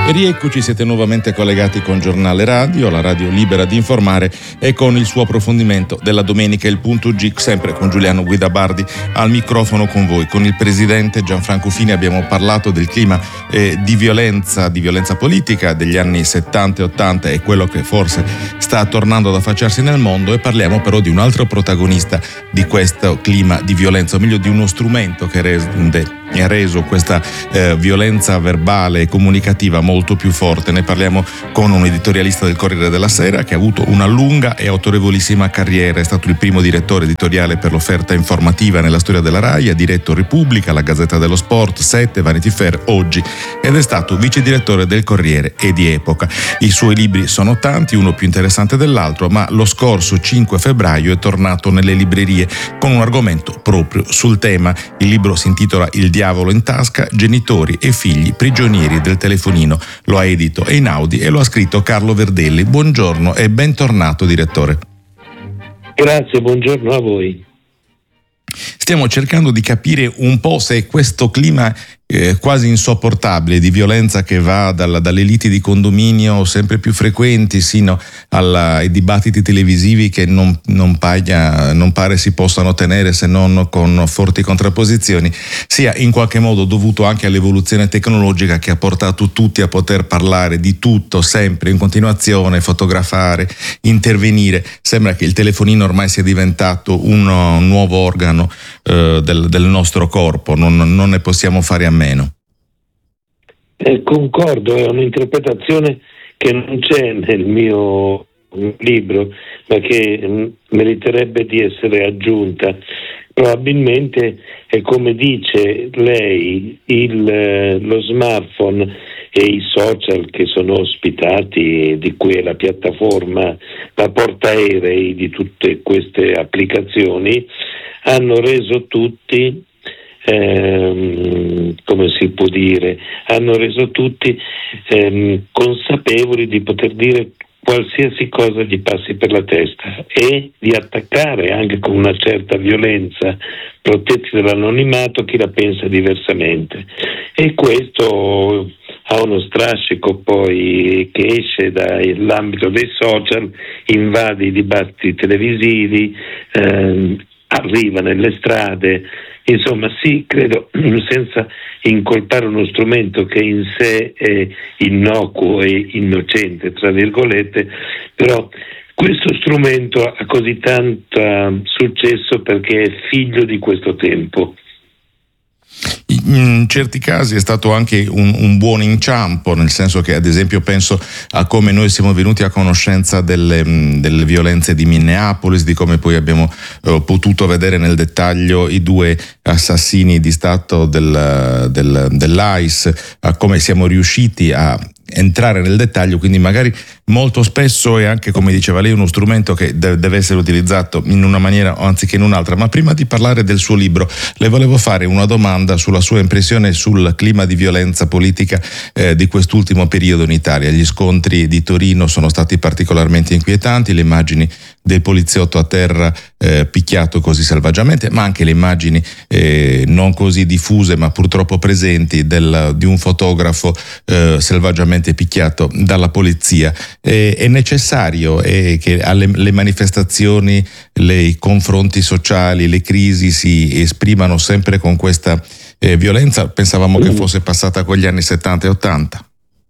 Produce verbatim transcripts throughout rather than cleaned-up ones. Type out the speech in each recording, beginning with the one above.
E rieccoci, siete nuovamente collegati con Giornale Radio, la radio libera di informare, e con il suo approfondimento della domenica, il punto G, sempre con Giuliano Guidabardi al microfono con voi. Con il presidente Gianfranco Fini abbiamo parlato del clima eh, di violenza, di violenza politica degli anni settanta e ottanta e quello che forse sta tornando ad affacciarsi nel mondo, e parliamo però di un altro protagonista di questo clima di violenza, o meglio di uno strumento che rende ha reso questa eh, violenza verbale e comunicativa molto più forte. Ne parliamo con un editorialista del Corriere della Sera che ha avuto una lunga e autorevolissima carriera. È stato il primo direttore editoriale per l'offerta informativa nella storia della RAI, ha diretto Repubblica, la Gazzetta dello Sport, Sette, Vanity Fair, Oggi, ed è stato vice direttore del Corriere e di Epoca. I suoi libri sono tanti, uno più interessante dell'altro, ma lo scorso cinque febbraio è tornato nelle librerie con un argomento proprio sul tema. Il libro si intitola Il diavolo in tasca, genitori e figli prigionieri del telefonino. Lo ha edito Einaudi e lo ha scritto Carlo Verdelli. Buongiorno e bentornato, direttore. Grazie, buongiorno a voi. Stiamo cercando di capire un po' se questo clima eh, quasi insopportabile di violenza che va dalla, dalle liti di condominio sempre più frequenti sino alla, ai dibattiti televisivi che non, non, paia, non pare si possano tenere se non con forti contrapposizioni, sia in qualche modo dovuto anche all'evoluzione tecnologica che ha portato tutti a poter parlare di tutto sempre in continuazione, fotografare, intervenire. Sembra che il telefonino ormai sia diventato un, un nuovo organo eh, del, del nostro corpo, non, non ne possiamo fare a meno. Eh, concordo, è un'interpretazione che non c'è nel mio libro, ma che mh, meriterebbe di essere aggiunta. Probabilmente è come dice lei, il, lo smartphone e i social che sono ospitati, di cui è la piattaforma, la portaerei di tutte queste applicazioni, hanno reso tutti Ehm, come si può dire, hanno reso tutti ehm, consapevoli di poter dire qualsiasi cosa gli passi per la testa e di attaccare anche con una certa violenza, protetti dall'anonimato, chi la pensa diversamente. E questo ha uno strascico poi che esce dall'ambito dei social, invade i dibattiti televisivi, ehm, arriva nelle strade. Insomma, sì, credo, senza incolpare uno strumento che in sé è innocuo e innocente, tra virgolette, però questo strumento ha così tanto successo perché è figlio di questo tempo. In certi casi è stato anche un, un buon inciampo, nel senso che, ad esempio, penso a come noi siamo venuti a conoscenza delle, delle violenze di Minneapolis, di come poi abbiamo eh, potuto vedere nel dettaglio i due assassini di Stato del, del, dell'I C E, a come siamo riusciti a entrare nel dettaglio. Quindi magari molto spesso è anche, come diceva lei, uno strumento che deve essere utilizzato in una maniera anziché in un'altra. Ma prima di parlare del suo libro le volevo fare una domanda sulla sua impressione sul clima di violenza politica eh, di quest'ultimo periodo in Italia. Gli scontri di Torino sono stati particolarmente inquietanti, le immagini del poliziotto a terra eh, picchiato così selvaggiamente, ma anche le immagini eh, non così diffuse ma purtroppo presenti del, di un fotografo eh, selvaggiamente picchiato dalla polizia. Eh, è necessario eh, che alle le manifestazioni, le, i confronti sociali, le crisi si esprimano sempre con questa eh, violenza? Pensavamo che fosse passata con gli anni settanta e ottanta.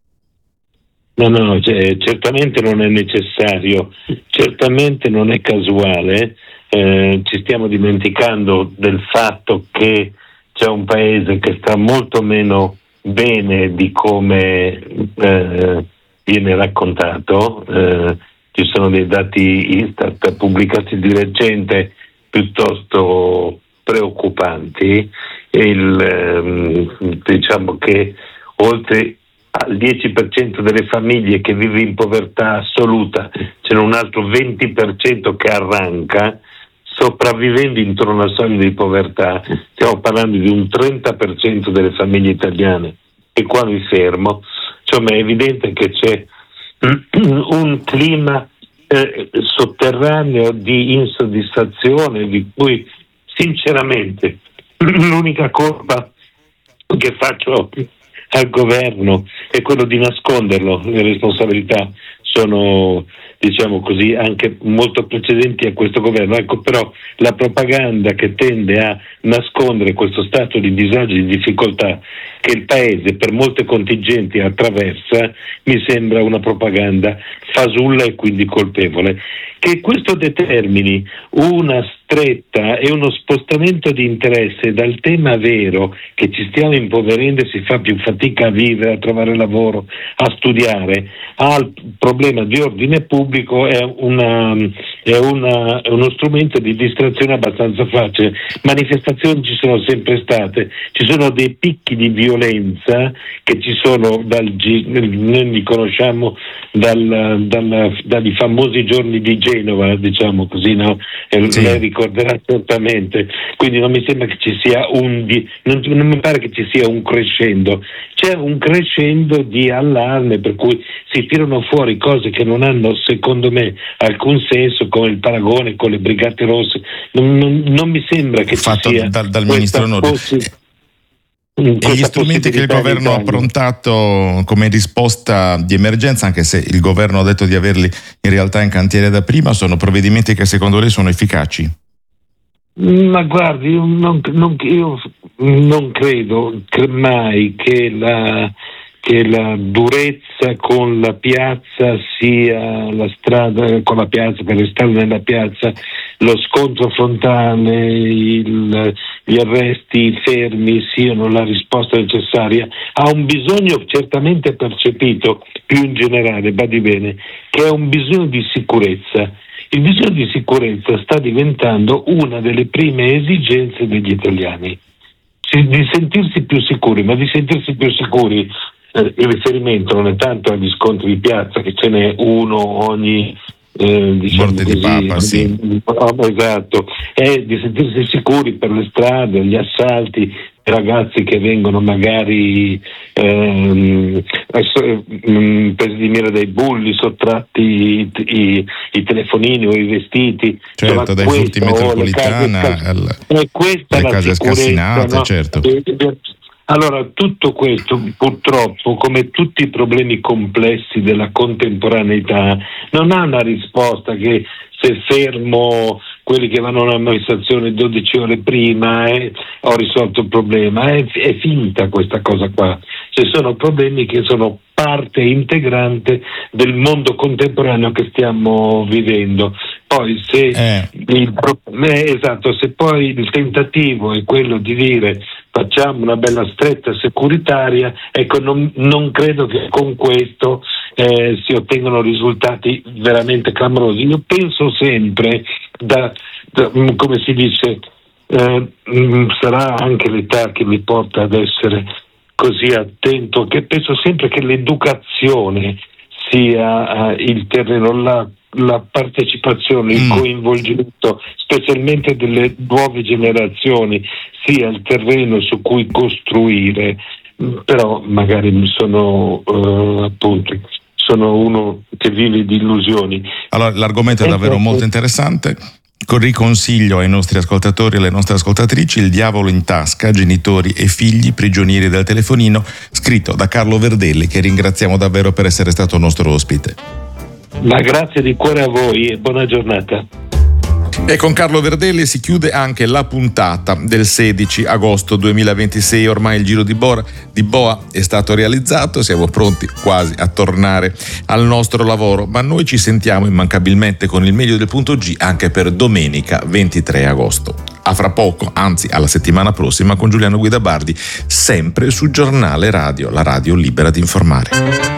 No, no, cioè, certamente non è necessario, certamente non è casuale, eh, ci stiamo dimenticando del fatto che c'è un paese che sta molto meno bene di come eh, viene raccontato, eh, ci sono dei dati Istat pubblicati di recente piuttosto preoccupanti. Il, ehm, diciamo che oltre al dieci per cento delle famiglie che vive in povertà assoluta c'è un altro venti per cento che arranca, sopravvivendo intorno alla soglia di povertà. Stiamo parlando di un trenta per cento delle famiglie italiane. E qua mi fermo. Insomma, è evidente che c'è un clima eh, sotterraneo di insoddisfazione, di cui sinceramente l'unica colpa che faccio al governo è quello di nasconderlo. Le responsabilità sono, diciamo così, anche molto precedenti a questo governo. Ecco, però la propaganda che tende a nascondere questo stato di disagio e di difficoltà che il Paese per molte contingenti attraversa mi sembra una propaganda fasulla e quindi colpevole. Che questo determini una stretta e uno spostamento di interesse dal tema vero, che ci stiamo impoverendo e si fa più fatica a vivere, a trovare lavoro, a studiare, al problema di ordine pubblico, è, una, è, una, è uno strumento di distrazione abbastanza facile. Manifestazioni ci sono sempre state, ci sono dei picchi di violenza che ci sono dal, noi li conosciamo dal, dal, dai famosi giorni di Genova, diciamo così, no? Sì. Lei ricorderà certamente. Quindi non mi sembra che ci sia un di, non, non mi pare che ci sia un crescendo, c'è un crescendo di allarme, per cui si tirano fuori cose che non hanno, secondo me, alcun senso, come il paragone con le Brigate Rosse. Non, non, non mi sembra che fatto ci sia dal, dal ministro Nordio. E gli strumenti che il governo ha approntato come risposta di emergenza, anche se il governo ha detto di averli in realtà in cantiere da prima, sono provvedimenti che secondo lei sono efficaci? Ma guardi, io non, non, io non credo mai che la, che la durezza con la piazza sia la strada, con la piazza, per restare nella piazza, lo scontro frontale, il, gli arresti fermi siano la risposta necessaria. Ha un bisogno certamente percepito, più in generale, badi bene, che è un bisogno di sicurezza. Il bisogno di sicurezza sta diventando una delle prime esigenze degli italiani, di sentirsi più sicuri, ma di sentirsi più sicuri. Eh, il riferimento non è tanto agli scontri di piazza, che ce n'è uno ogni eh, diciamo morte così, di Papa, sì. Esatto, è di sentirsi sicuri per le strade, gli assalti, ragazzi che vengono magari ehm, presi di mira dai bulli, sottratti i, i, i telefonini o i vestiti, certo, dai furti in metropolitana alle case scassinate, no? Certo. Allora, tutto questo purtroppo, come tutti i problemi complessi della contemporaneità, non ha una risposta che se fermo quelli che vanno all'amministrazione dodici ore prima eh, ho risolto il problema. È, è finta questa cosa qua. Ci sono problemi che sono parte integrante del mondo contemporaneo che stiamo vivendo. Poi se eh. il eh, esatto, se poi il tentativo è quello di dire facciamo una bella stretta securitaria, ecco, non, non credo che con questo eh, si ottengano risultati veramente clamorosi. Io penso sempre, da, da, come si dice, eh, sarà anche l'età che mi porta ad essere così attento, che penso sempre che l'educazione sia eh, il terreno, la, la partecipazione, il coinvolgimento, specialmente delle nuove generazioni, sia il terreno su cui costruire. Però magari sono eh, appunto sono uno che vive di illusioni. Allora, l'argomento è davvero molto interessante. Riconsiglio ai nostri ascoltatori e alle nostre ascoltatrici Il diavolo in tasca, genitori e figli prigionieri del telefonino, scritto da Carlo Verdelli, che ringraziamo davvero per essere stato nostro ospite. Ma grazie di cuore a voi e buona giornata. E con Carlo Verdelli si chiude anche la puntata del sedici agosto duemilaventisei. Ormai il giro di boa, di boa è stato realizzato, siamo pronti quasi a tornare al nostro lavoro, ma noi ci sentiamo immancabilmente con il meglio del punto G anche per domenica ventitré agosto. A fra poco, anzi alla settimana prossima, con Giuliano Guidabardi, sempre su Giornale Radio, la radio libera di informare.